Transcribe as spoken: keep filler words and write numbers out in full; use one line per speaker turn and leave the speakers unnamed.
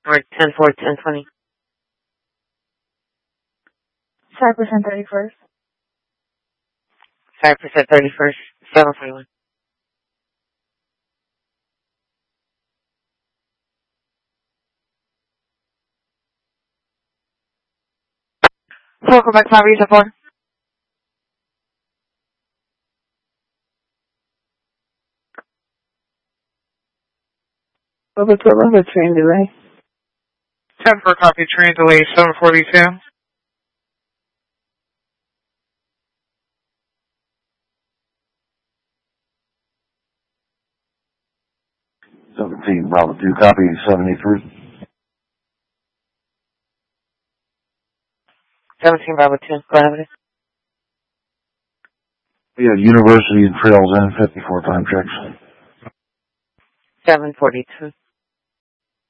Or ten four, ten twenty.
five percent thirty-first.
five percent thirty-first, seven forty-one. Four Quebec five, Visa four.
Over to Olympic train delay.
ten for copy, train delay seven forty-two.
seventeen, Bravo two, copy, seventy-three.
seventeen Bravo two, Gravity.
We have University and Trails N fifty-four time checks.
seven forty-two.